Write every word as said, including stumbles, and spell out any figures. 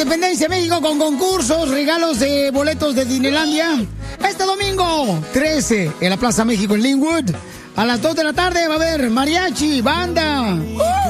Independencia de México con concursos, regalos de boletos de Disneylandia. Este domingo trece en la Plaza México en Linwood. A las dos de la tarde va a haber mariachi, banda. ¡Uh!